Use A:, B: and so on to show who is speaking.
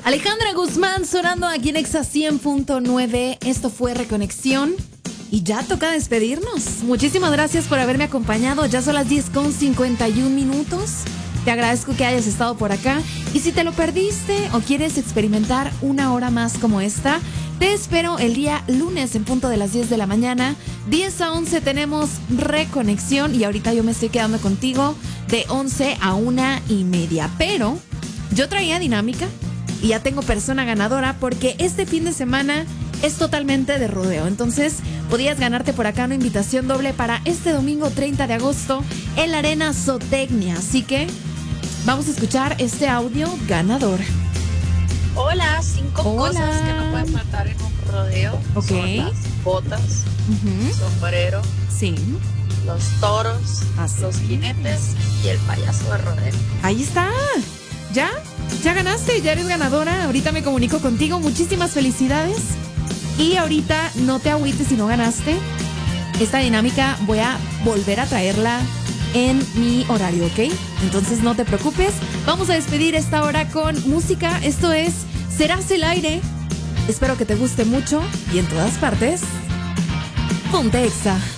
A: Alejandra Guzmán sonando aquí en Exa 100.9. Esto fue Reconexión. Y ya toca despedirnos. Muchísimas gracias por haberme acompañado. Ya son las 10:51. Te agradezco que hayas estado por acá. Y si te lo perdiste o quieres experimentar una hora más como esta, te espero el día lunes en punto de las 10 de la mañana. 10 a 11 tenemos Reconexión. Y ahorita yo me estoy quedando contigo de 11 a 1:30. Pero yo traía dinámica y ya tengo persona ganadora porque este fin de semana es totalmente de rodeo. Entonces, podías ganarte por acá una invitación doble para este domingo 30 de agosto en la Arena Zootecnia. Así que vamos a escuchar este audio ganador.
B: Hola, 5 cosas que no pueden faltar en un rodeo.
A: Ok.
B: Son las botas, sombrero,
A: Sí.
B: los toros, los jinetes y el payaso de rodeo.
A: Ahí está. ¿Ya? Ya ganaste, ya eres ganadora. Ahorita me comunico contigo. Muchísimas felicidades. Y ahorita no te agüites si no ganaste. Esta dinámica voy a volver a traerla en mi horario, ¿ok? Entonces no te preocupes. Vamos a despedir esta hora con música. Esto es Serás el Aire. Espero que te guste mucho y en todas partes. Ponte Exa.